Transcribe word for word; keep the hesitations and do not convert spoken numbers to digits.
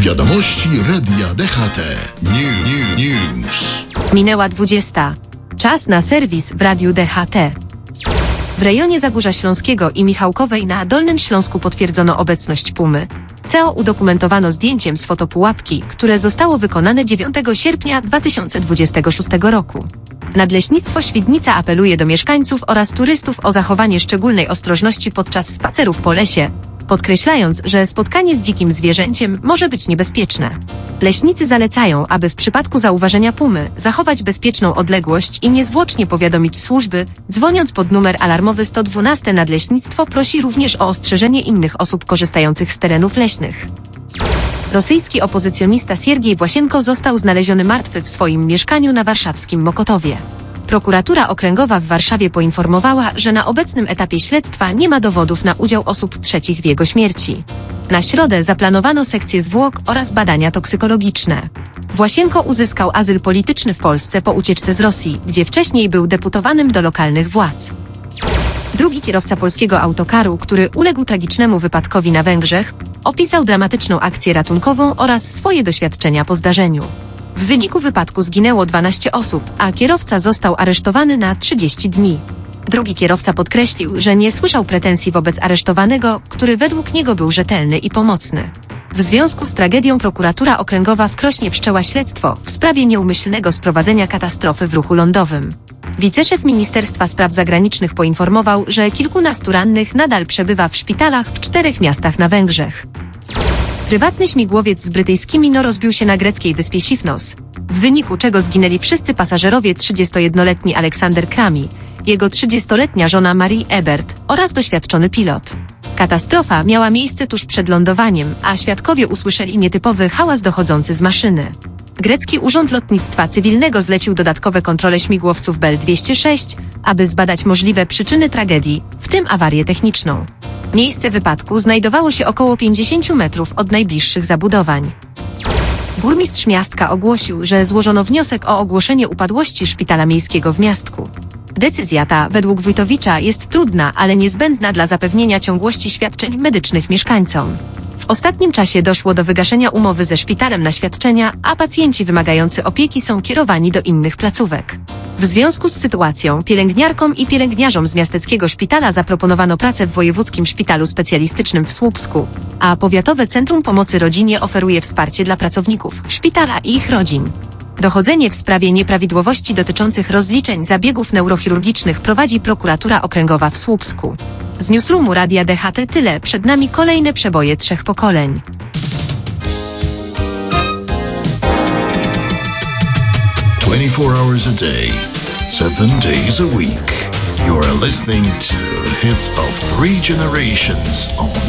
Wiadomości Radia D H T. New, new, news. Minęła dwudziesta. Czas na serwis w Radiu D H T. W rejonie Zagórza Śląskiego i Michałkowej na Dolnym Śląsku potwierdzono obecność pumy. C E O udokumentowano zdjęciem z fotopułapki, które zostało wykonane dziewiątego sierpnia dwa tysiące dwudziestego szóstego roku. Nadleśnictwo Świdnica apeluje do mieszkańców oraz turystów o zachowanie szczególnej ostrożności podczas spacerów po lesie, podkreślając, że spotkanie z dzikim zwierzęciem może być niebezpieczne. Leśnicy zalecają, aby w przypadku zauważenia pumy zachować bezpieczną odległość i niezwłocznie powiadomić służby, dzwoniąc pod numer alarmowy sto dwanaście. Nadleśnictwo prosi również o ostrzeżenie innych osób korzystających z terenów leśnych. Rosyjski opozycjonista Siergiej Własienko został znaleziony martwy w swoim mieszkaniu na warszawskim Mokotowie. Prokuratura Okręgowa w Warszawie poinformowała, że na obecnym etapie śledztwa nie ma dowodów na udział osób trzecich w jego śmierci. Na środę zaplanowano sekcję zwłok oraz badania toksykologiczne. Własienko uzyskał azyl polityczny w Polsce po ucieczce z Rosji, gdzie wcześniej był deputowanym do lokalnych władz. Drugi kierowca polskiego autokaru, który uległ tragicznemu wypadkowi na Węgrzech, opisał dramatyczną akcję ratunkową oraz swoje doświadczenia po zdarzeniu. W wyniku wypadku zginęło dwanaście osób, a kierowca został aresztowany na trzydzieści dni. Drugi kierowca podkreślił, że nie słyszał pretensji wobec aresztowanego, który według niego był rzetelny i pomocny. W związku z tragedią prokuratura okręgowa w Krośnie wszczęła śledztwo w sprawie nieumyślnego sprowadzenia katastrofy w ruchu lądowym. Wiceszef Ministerstwa Spraw Zagranicznych poinformował, że kilkunastu rannych nadal przebywa w szpitalach w czterech miastach na Węgrzech. Prywatny śmigłowiec z brytyjskimi no rozbił się na greckiej wyspie Sifnos, w wyniku czego zginęli wszyscy pasażerowie trzydziestojednoletni Aleksander Krami, jego trzydziestoletnia żona Marie Ebert oraz doświadczony pilot. Katastrofa miała miejsce tuż przed lądowaniem, a świadkowie usłyszeli nietypowy hałas dochodzący z maszyny. Grecki Urząd Lotnictwa Cywilnego zlecił dodatkowe kontrole śmigłowców Bell dwieście sześć, aby zbadać możliwe przyczyny tragedii, w tym awarię techniczną. Miejsce wypadku znajdowało się około pięćdziesięciu metrów od najbliższych zabudowań. Burmistrz Miastka ogłosił, że złożono wniosek o ogłoszenie upadłości szpitala miejskiego w Miastku. Decyzja ta, według wójtowicza, jest trudna, ale niezbędna dla zapewnienia ciągłości świadczeń medycznych mieszkańcom. W ostatnim czasie doszło do wygaszenia umowy ze szpitalem na świadczenia, a pacjenci wymagający opieki są kierowani do innych placówek. W związku z sytuacją pielęgniarkom i pielęgniarzom z miasteckiego szpitala zaproponowano pracę w Wojewódzkim Szpitalu Specjalistycznym w Słupsku, a Powiatowe Centrum Pomocy Rodzinie oferuje wsparcie dla pracowników szpitala i ich rodzin. Dochodzenie w sprawie nieprawidłowości dotyczących rozliczeń zabiegów neurochirurgicznych prowadzi prokuratura okręgowa w Słupsku. Z newsroomu Radia D H T tyle, przed nami kolejne przeboje trzech pokoleń. twenty-four hours a day, seven days a week. You are listening to hits of three generations on